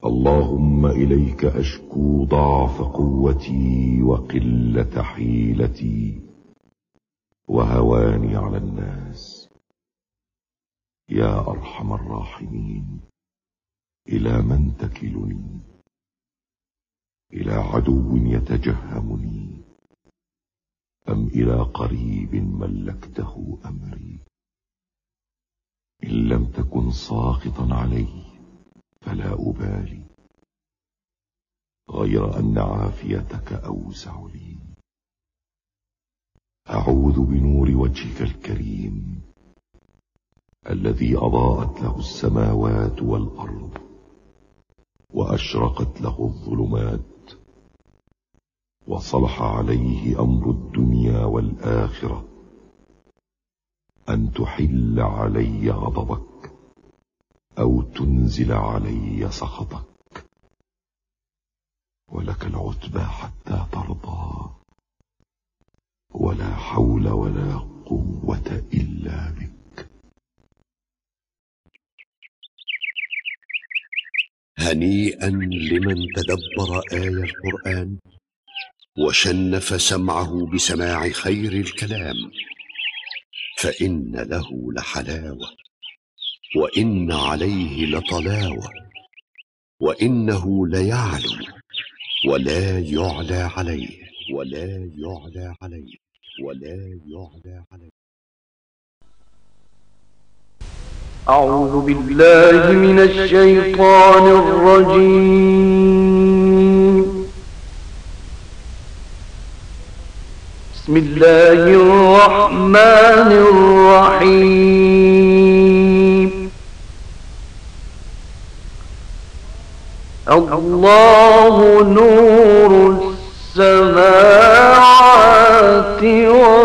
اللهم إليك أشكو ضعف قوتي وقلة حيلتي وهواني على الناس. يا أرحم الراحمين، إلى من تكلني؟ إلى عدو يتجهمني أم إلى قريب ملكته أمري؟ إن لم تكن ساخطا علي فلا أبالي، غير أن عافيتك أوسع لي. أعوذ بنور وجهك الكريم الذي أضاءت له السماوات والأرض وأشرقت له الظلمات وصلح عليه أمر الدنيا والآخرة، أن تحل علي غضبك أو تنزل علي سخطك. ولك العتبى حتى ترضى، ولا حول ولا قوة إلا بك. هنيئا لمن تدبر آية القرآن وشنف سمعه بسماع خير الكلام، فإن له لحلاوة وإن عليه لطلاوة، وإنه ليعلو ولا يعلى عليه ولا يعلى عليه ولا يعلى عليه. أعوذ بالله من الشيطان الرجيم. بسم الله الرحمن الرحيم. الله نور السماوات